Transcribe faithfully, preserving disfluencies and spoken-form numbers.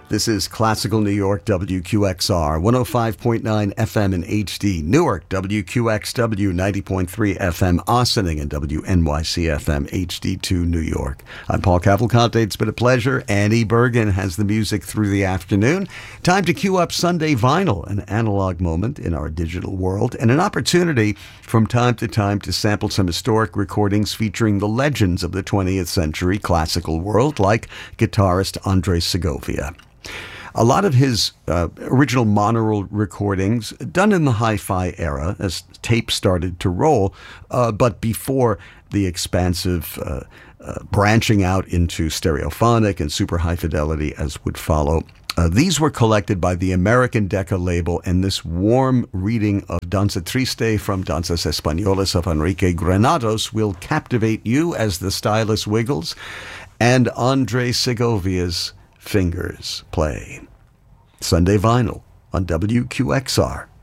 This is Classical New York, W Q X R, one oh five point nine F M in H D. Newark, W Q X W, ninety point three F M, Ossining, and W N Y C F M, H D two, New York. I'm Paul Cavalcante. It's been a pleasure. Annie Bergen has the music through the afternoon. Time to cue up Sunday Vinyl, an analog moment in our digital world, and an opportunity from time to time to sample some historic recordings featuring the legends of the twentieth century classical world, like guitarist Andres Segovia. A lot of his uh, original monaural recordings done in the hi-fi era as tape started to roll, uh, but before the expansive uh, uh, branching out into stereophonic and super high fidelity as would follow. Uh, these were collected by the American Decca label, and this warm reading of Danza Triste from Danzas Españolas of Enrique Granados will captivate you as the stylus wiggles and Andres Segovia's fingers play. Sunday Vinyl on W Q X R.